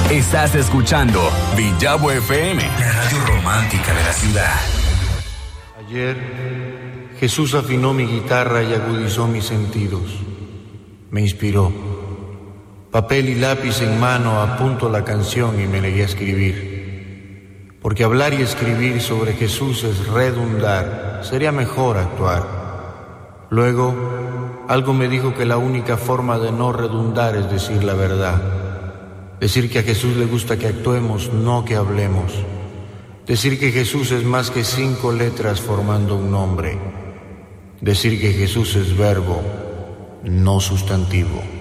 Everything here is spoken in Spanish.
Estás escuchando Villavo FM, la radio romántica de la ciudad. Ayer Jesús afinó mi guitarra y agudizó mis sentidos. Me inspiró. Papel y lápiz en mano apunto la canción y me negué a escribir. Porque hablar y escribir sobre Jesús es redundar, sería mejor actuar. Luego, algo me dijo que la única forma de no redundar es decir la verdad. Decir que a Jesús le gusta que actuemos, no que hablemos. Decir que Jesús es más que 5 letras formando un nombre. Decir que Jesús es verbo, no sustantivo.